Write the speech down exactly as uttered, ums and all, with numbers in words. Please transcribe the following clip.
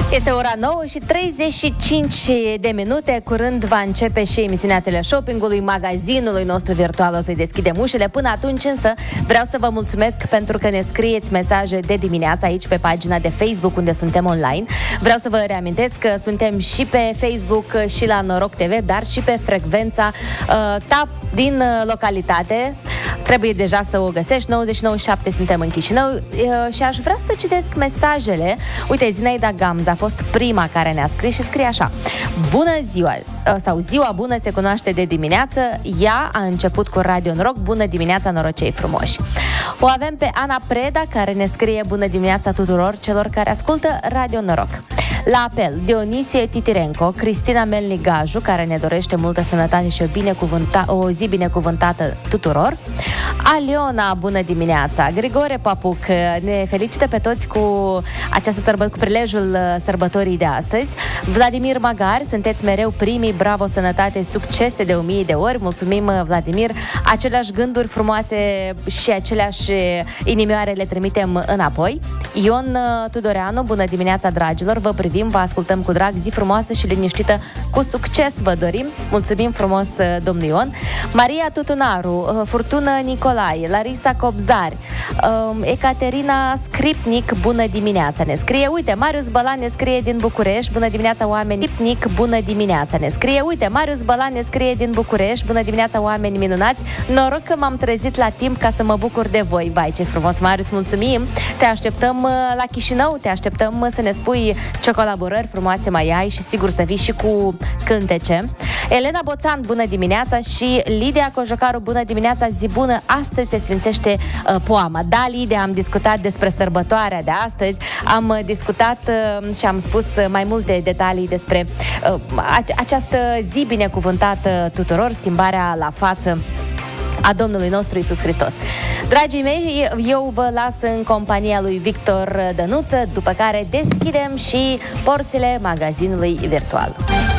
Este ora nouă și treizeci și cinci de minute. Curând va începe și emisiunea teleshoppingului, magazinului nostru virtual. O să-i deschidem ușile. Până atunci însă vreau să vă mulțumesc pentru că ne scrieți mesaje de dimineață aici pe pagina de Facebook unde suntem online. Vreau să vă reamintesc că suntem și pe Facebook și la Noroc T V, dar și pe frecvența uh, TAP din uh, localitate. Trebuie deja să o găsești. nouăzeci și nouă virgulă șapte suntem în Chișinău uh, și aș vrea să citesc mesajele. Uite, Zinaida Gamza a fost prima care ne-a scris și scrie așa: bună ziua, sau ziua bună se cunoaște de dimineață. Ea a început cu Radio Noroc. Bună dimineața, norocei frumoși. O avem pe Ana Preda care ne scrie: bună dimineața tuturor celor care ascultă Radio Noroc. La apel, Dionisie Titirenco, Cristina Melnic Gaju, care ne dorește multă sănătate și o, binecuvânta- o zi binecuvântată tuturor. Aliona, bună dimineața. Grigore Papuc ne felicită pe toți cu această sărbătoare, cu prilejul sărbătorii de astăzi. Vladimir Magar, sunteți mereu primii, bravo, sănătate, succese de o mie de ori. Mulțumim, Vladimir. Aceleași gânduri frumoase și aceleași inimioare le trimitem înapoi. Ion Tudoreanu, bună dimineața, dragilor. Vă privim, vă ascultăm cu drag. Zi frumoasă și liniștită, cu succes vă dorim. Mulțumim frumos, domnul Ion. Maria Tutunaru, Furtună Nicolae, Larisa Cobzari, Ecaterina Scripnic, bună dimineața, ne scrie. Uite, Marius Bălan ne scrie din București. Bună dimineața, oameni. Scripnic, bună dimineața, ne scrie. Uite, Marius Bălan ne scrie din București. Bună dimineața, oameni minunați. Noroc că m-am trezit la timp ca să mă bucur de voi. Vai, ce frumos, Marius, mulțumim. Te așteptăm la Chișinău, te așteptăm să ne spui ce colaborări frumoase mai ai și sigur să vii și cu cântece. Elena Boțan, bună dimineața, și Lidia Cojocaru, bună dimineața, zi bună. Astăzi se sfințește uh, Poama. Da, Lidia, am discutat despre sărbătoarea de astăzi, am uh, discutat uh, și am spus uh, mai multe detalii despre uh, ace- această zi binecuvântată tuturor, schimbarea la față a Domnului nostru Iisus Hristos. Dragii mei, eu vă las în compania lui Victor Dănuță, după care deschidem și porțile magazinului virtual.